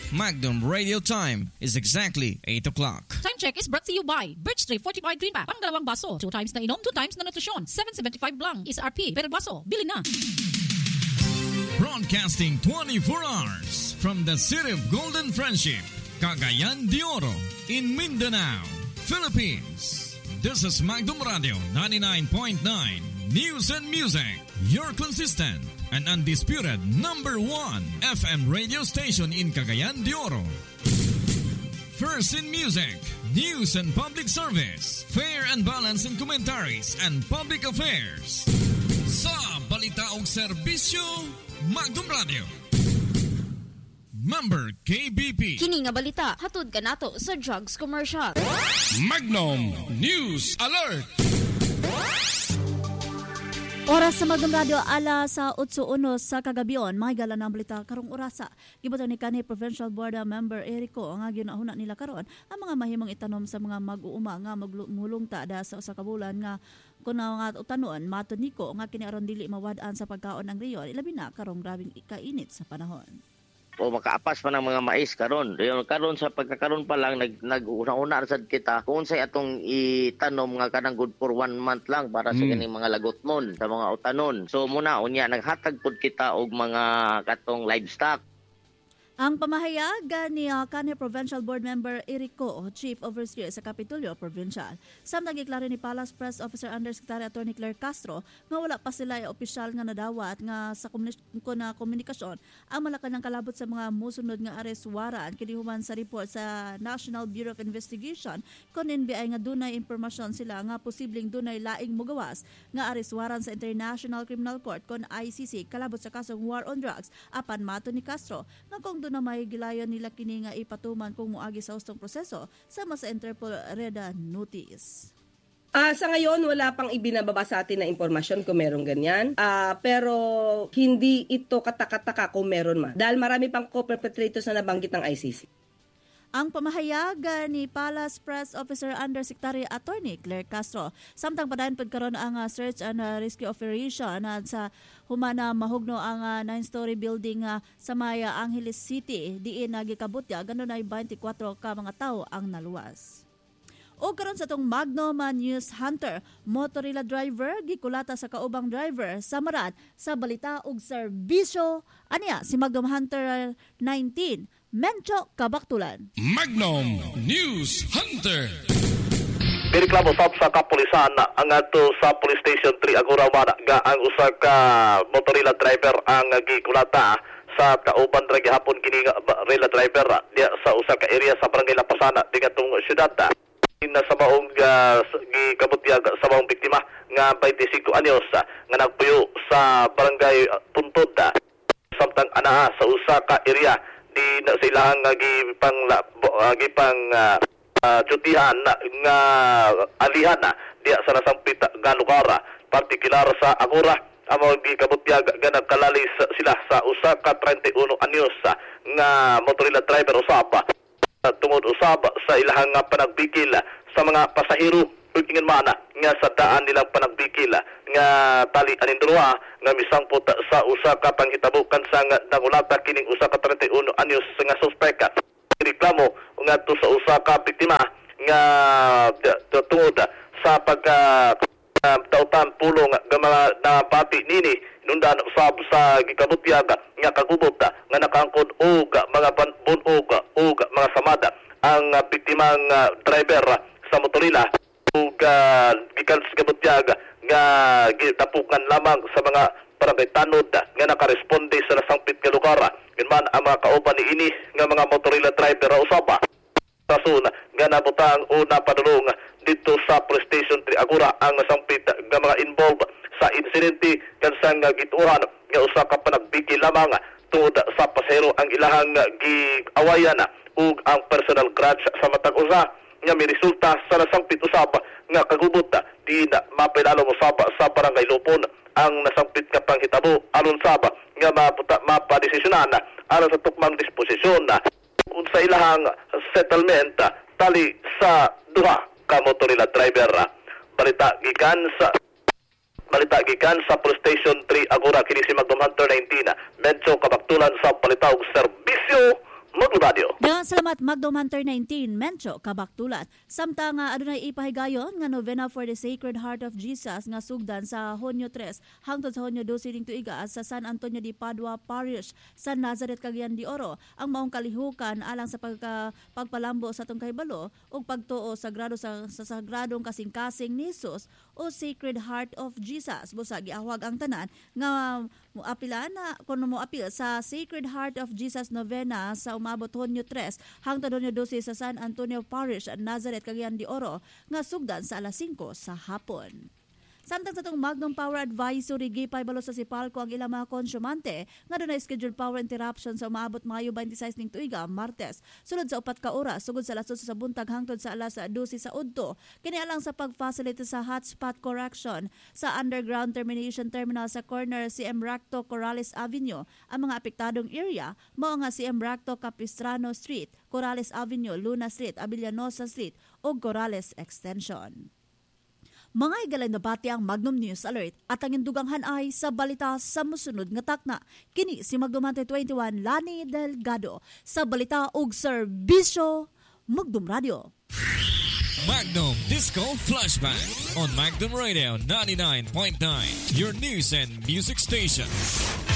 Magnum Radio Time is exactly 8 o'clock. Time check is brought to you by Birchtree Fortified Green Pack. Pangdalawang baso, 2 times na inom, 2 times na nutrisyon. 775 lang is RP per baso. Bili na. Broadcasting 24 hours from the city of Golden Friendship, Cagayan de Oro, in Mindanao, Philippines. This is Magnum Radio 99.9 News and Music, your consistent and undisputed number 1 FM radio station in Cagayan de Oro. First in music, news and public service, fair and balanced in commentaries and public affairs. Sa balita o serbisyo, Magnum Radio. Member KBP. Kini nga balita hatod kanato sa drugs commercial. Magnum News Alert. Oras sa Magnum Radio alas sa 8:01 sa kagabion, may gala ng balita karong orasa. Gibutan ni kanhi Provincial Board Member Erico ang ginahuna nila karon ang mga mahimong itanom sa mga mag-uuma nga magmulungta da sa usa ka bulan nga kuno nga utanon matud niko nga kini aron dili mawad-an sa pagkaon ng riyon ilabi na karong grabing kainit sa panahon. O makaapas pa ng mga mais karon. Karon sa pagkakaroon pa lang nag-una-una sad kita kung say atong itanom nga kanang good for 1 month lang para sa kaning mga lagotmon sa mga utanon. So muna unya naghatag pud kita og mga katong livestock. Ang pamahayagan ni kanhi Provincial Board Member Erico, Chief Overseer sa Kapitolyo Provincial. Samtang giklaro ni Palace Press Officer Undersecretary Attorney Claire Castro nga wala pa sila opisyal nga nadawat nga sa komunikasyon ang malakan ng kalabot sa mga musunod nga arrest warrant kini human sa report sa National Bureau of Investigation kon NBI nga dunay impormasyon sila nga posibleng dunay laing mogawas nga arrest warrant sa International Criminal Court kon ICC kalabot sa kasong war on drugs apan mato ni Castro nga kung na may gilayon nila kini nga ipatuman kung muagi sa hustong proseso sama sa Interpol Reda Notice. Sa ngayon, wala pang ibinababa sa atin na impormasyon kung meron ganyan. Pero hindi ito katakataka kung meron man. Dahil marami pang co-perpetrators na nabanggit ng ICC. Ang pamahayagan ni Palace Press Officer Undersecretary Attorney Claire Castro. Samtang padayon pod karon ang search and rescue operation sa humana mahugno ang 9-story building sa Maya Angeles City diin nagikabutya ganon ay 24 ka mga tawo ang naluwas. O karon sa tong Magnum News Hunter, motorila driver gikulata sa kaubang driver sa Marad sa balita ug serbisyo aniya si Magnum Hunter 19 Mencho Kabaktulan. Magnum News Hunter. Reklamo sa kapulisan ang ato sa Police Station 3 Agora ga ang usa ka motorila driver ang gikulata sa kauban ra gihapon kini rela driver diya sa usa ka area sa Barangay Lapasana dingatong syudad. Na sa maong gikabutyag sa maong biktima nga 25 anyos nga nagpuyo sa Barangay Puntod samtang anaa sa usa ka area di na silang gipang jutihan nga alihan diya sa nasampit nga lugar partikular sa Agora amo gikabutyag nga nagkalalis sila sa usa ka 31 anyos nga motorila driver usab tungod usab sa ilahang panagbikil sa mga pasahero ug ingon mana nga sa daan nilang panagbikil nga tali anindroa nga misangpot sa usa ka panghitabukan sa nangulata kining usa ka 31 anyos nga suspek. Reklamo ngadto sa usa ka biktima nga tungod sa pagka tautan pulong nga mga napati nini nundan usab sa gikabutyag nga kagubot nga nakaangkod og mga bunog og mga samada ang biktimang driver sa motorila ug gikan sa gikabutyag nga gitapukan lamang sa mga barangay tanod nga nakaresponde sa nasangpit nga lugar man ang mga kauban ni ini nga mga motorila driver usab rason nga nabutang o napadulong dito sa Police Station 3 Agora ang nasangpit nga mga involved sa insidente kansang gituhan nga usa ka panagbiki lamang tungod sa pasahero ang ilahang giawayan ug ang personal grudge sa matag usa nga may resulta sa nasangpit usab nga kagubot di na mapilalo usab sa Barangay Lupon ang nasangpit nga panghitabo aron sab nga mapadesisyonan aron sa tukmang disposisyon sa ilahang settlement tali sa duha ka motorila driver. Balita gikan sa Police Station 3 Agora kini si Magnum Hunter 19 medyo kabaktulan sa balita og serbisyo Magnum Radio. Daghang salamat Magdom Hunter 19 Mencho Kabaktulat. Samtang adunay ipahigayon nga novena for the Sacred Heart of Jesus nga sugdan sa Hunyo 3 hangtod sa Hunyo 12 ding tuiga sa San Antonio de Padua Parish sa Nazareth, Cagayan de Oro. Ang maong kalihukan alang sa pagpalambo sa tong kahibalo ug pagtuo sa sagradong kasing-kasing ni Jesus o Sacred Heart of Jesus. Busa giawag ang tanan nga moapila na kuno moapil sa Sacred Heart of Jesus novena sa umabot Hunyo 3 hangtod Hunyo 12 sa San Antonio Parish, Nazareth, Cagayan de Oro nga sugdan sa alas 5 sa hapon. Samtang sa itong Magnum Power Advisory, gipay-balo sa Sipalco ang ilang mga konsumante nga doon na scheduled power interruption sa umaabot Mayo 26 ning tuiga, Martes. Sunod sa 4 ka oras, sugod sa alas 8 sa buntag hangtod sa alas 12 sa udto. Kini alang sa pag-facilitate sa hotspot correction sa underground termination terminal sa corner CM Racto Corrales Avenue. Ang mga apektadong area mao nga CM Racto Capistrano Street, Corrales Avenue, Luna Street, Avellanosa Street ug Corrales Extension. Mga higalan na bati ang Magnum News Alert at ang induganghan ay sa balita sa musunod nga takna. Kini si Magnum 21 Lani Delgado sa balita ug serbisyo Magnum Radio. Magnum Disco Flashback on Magnum Radio 99.9, your news and music station.